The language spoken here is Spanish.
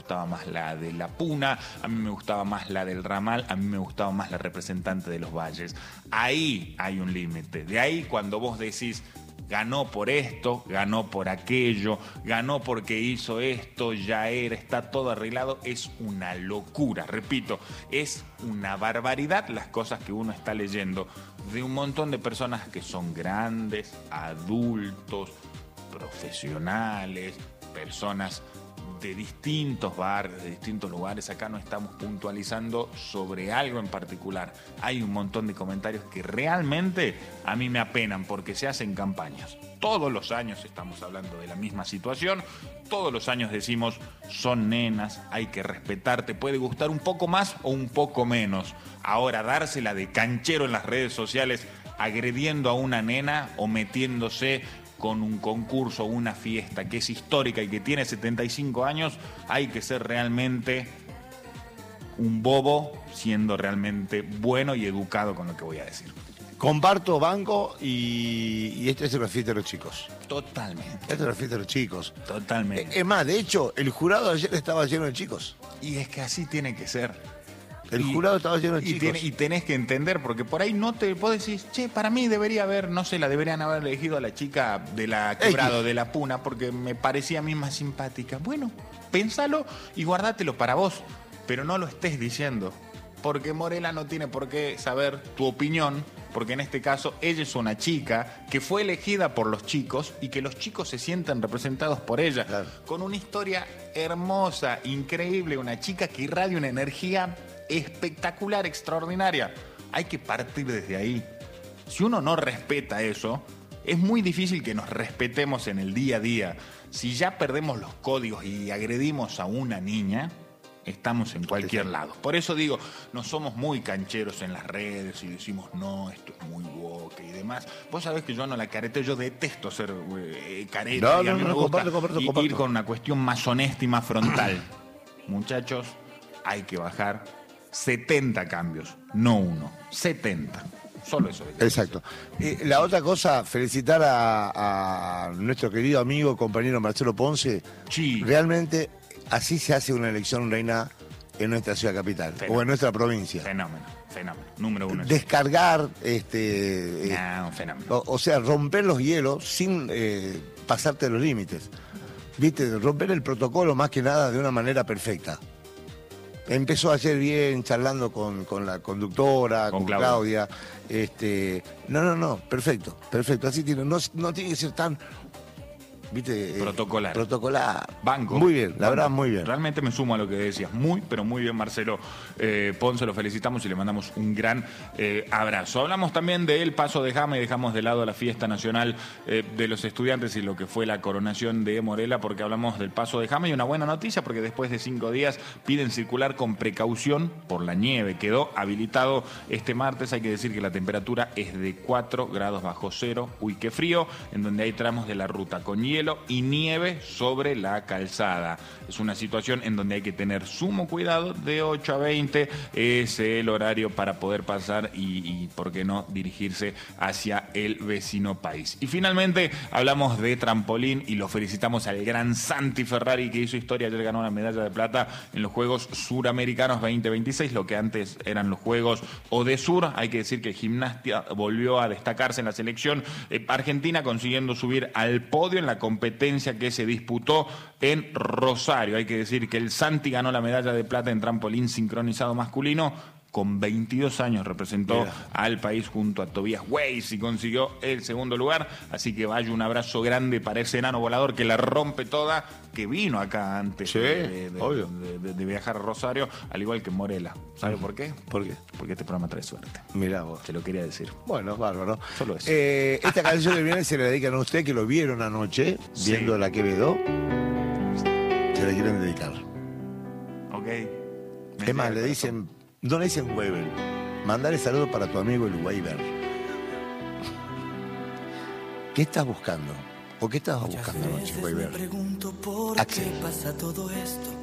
gustaba más la de la Puna, a mí me gustaba más la del Ramal, a mí me gustaba más la representante de los Valles. Ahí hay un límite. De ahí cuando vos decís, ganó por esto, ganó por aquello, ganó porque hizo esto, está todo arreglado, es una locura. Repito, es una barbaridad las cosas que uno está leyendo de un montón de personas que son grandes, adultos, profesionales, personas de distintos barrios, de distintos lugares. Acá no estamos puntualizando sobre algo en particular. Hay un montón de comentarios que realmente a mí me apenan porque se hacen campañas. Todos los años estamos hablando de la misma situación. Todos los años decimos, son nenas, hay que respetar, te puede gustar un poco más o un poco menos. Ahora, dársela de canchero en las redes sociales, agrediendo a una nena o metiéndose con un concurso o una fiesta que es histórica y que tiene 75 años, hay que ser realmente un bobo siendo realmente bueno y educado con lo que voy a decir. Comparto, banco y este es la fiesta de los chicos. Totalmente. Esta es la fiesta de los chicos. Totalmente. Es más, de hecho, el jurado ayer estaba lleno de chicos. Y es que así tiene que ser. El jurado estaba lleno de chicos. Y tenés que entender, porque por ahí no te vos decís, che, para mí debería haber, no sé, la deberían haber elegido a la chica de la Quebrado, de la Puna, porque me parecía a mí más simpática. Bueno, pénsalo y guardátelo para vos, pero no lo estés diciendo, porque Morela no tiene por qué saber tu opinión, porque en este caso ella es una chica que fue elegida por los chicos y que los chicos se sienten representados por ella, claro, con una historia hermosa, increíble, una chica que irradia una energía espectacular, extraordinaria. Hay que partir desde ahí. Si uno no respeta eso, es muy difícil que nos respetemos en el día a día. Si ya perdemos los códigos y agredimos a una niña, estamos en cualquier lado. Por eso digo, no somos muy cancheros en las redes y decimos, no, esto es muy woke y demás. Vos sabés que yo no la careteo, yo detesto ser careta. Y a mí me gusta ir con una cuestión más honesta y más frontal. Muchachos, hay que bajar 70 cambios, no uno, 70. Solo eso. Exacto. La otra cosa, felicitar a nuestro querido amigo, compañero Marcelo Ponce. Sí. Realmente, así se hace una elección, Reina, en nuestra ciudad capital. Fenómeno. O en nuestra provincia. Fenómeno. Número uno. Descargar, un fenómeno. O sea, romper los hielos sin pasarte los límites. ¿Viste? Romper el protocolo más que nada de una manera perfecta. Empezó ayer bien, charlando con la conductora, con Claudia. No, perfecto. Así tiene, no tiene que ser tan, ¿viste? Protocolar. Banco. Muy bien, la verdad, muy bien. Realmente me sumo a lo que decías. Pero muy bien, Marcelo Ponce. Lo felicitamos y le mandamos un gran abrazo. Hablamos también del Paso de Jama y dejamos de lado la fiesta nacional de los estudiantes y lo que fue la coronación de Morela, porque hablamos del Paso de Jama y una buena noticia, porque después de 5 días piden circular con precaución por la nieve. Quedó habilitado este martes. Hay que decir que la temperatura es de 4 grados bajo cero. Uy, qué frío, en donde hay tramos de la ruta con hielo y nieve sobre la calzada. Es una situación en donde hay que tener sumo cuidado. De 8 a 20 es el horario para poder pasar y por qué no, dirigirse hacia el vecino país. Y finalmente hablamos de trampolín y lo felicitamos al gran Santi Ferrari, que hizo historia. Ayer ganó la medalla de plata en los Juegos Suramericanos 2026, lo que antes eran los Juegos Odesur. Hay que decir que gimnasia volvió a destacarse en la selección argentina, consiguiendo subir al podio en la competencia que se disputó en Rosario. Hay que decir que el Santi ganó la medalla de plata en trampolín sincronizado masculino. Con 22 años representó al país junto a Tobias Weiss y consiguió el segundo lugar. Así que vaya un abrazo grande para ese enano volador que la rompe toda, que vino acá antes de viajar a Rosario, al igual que Morela. ¿Sabe por qué? ¿Por qué? Porque este programa trae suerte. Mirá vos. Te lo quería decir. Bueno, bárbaro. Solo eso. Esta canción que viene se la dedican a usted, que lo vieron anoche, viendo la Quevedo. Se la quieren dedicar. Ok. Es más, le dicen... No le dicen Weber. Mandale saludos para tu amigo el Weber. ¿Qué estás buscando? ¿O qué estabas buscando anoche, Weber? Me pregunto por qué pasa todo esto.